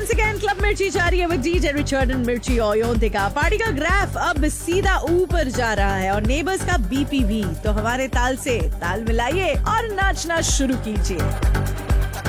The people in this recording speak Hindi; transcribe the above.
once again क्लब मिर्ची जा रही है with DJ Richard and मिर्ची ओयोंतिका। पार्टी का ग्राफ अब सीधा ऊपर जा रहा है और नेबर्स का बीपी भी। तो हमारे ताल से ताल मिलाइए और नाचना शुरू कीजिए।